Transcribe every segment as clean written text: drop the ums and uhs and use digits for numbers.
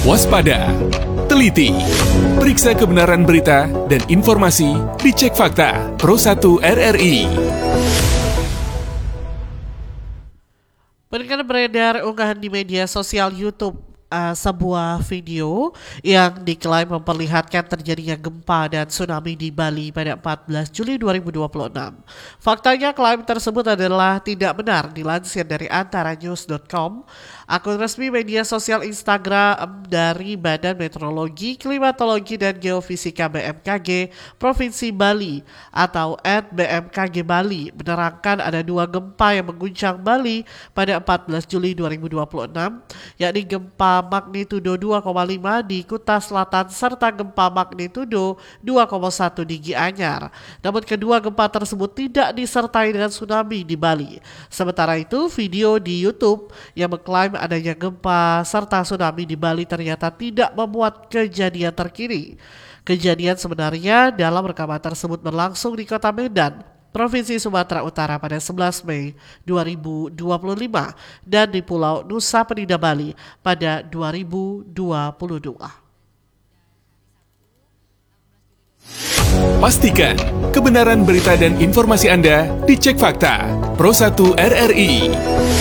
Waspada, teliti, periksa kebenaran berita dan informasi, dicek fakta. Pro1 RRI. Beredar unggahan di media sosial YouTube sebuah video yang diklaim memperlihatkan terjadinya gempa dan tsunami di Bali pada 14 Juli 2026. Faktanya klaim tersebut adalah tidak benar. Dilansir dari antaranews.com, akun resmi media sosial Instagram dari Badan Meteorologi, Klimatologi dan Geofisika BMKG Provinsi Bali atau @BMKG Bali menerangkan ada dua gempa yang mengguncang Bali pada 14 Juli 2026, yakni gempa magnitudo 2,5 di Kuta Selatan serta gempa magnitudo 2,1 di Gianyar. Namun kedua gempa tersebut tidak disertai dengan tsunami di Bali. Sementara itu, video di YouTube yang mengklaim adanya gempa serta tsunami di Bali ternyata tidak memuat kejadian terkini. Kejadian sebenarnya dalam rekaman tersebut berlangsung di Kota Medan, Provinsi Sumatera Utara pada 11 Mei 2025 dan di Pulau Nusa Penida Bali pada 2022. Pastikan kebenaran berita dan informasi Anda dicek fakta. Pro1 RRI.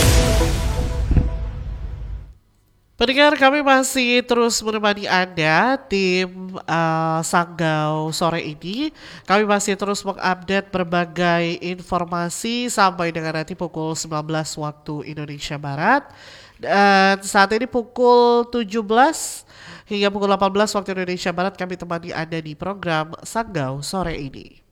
Pendengar, kami masih terus menemani Anda, tim Sanggau sore ini. Kami masih terus mengupdate berbagai informasi sampai dengan nanti pukul 19 waktu Indonesia Barat. Dan saat ini pukul 17 hingga pukul 18 waktu Indonesia Barat kami temani Anda di program Sanggau sore ini.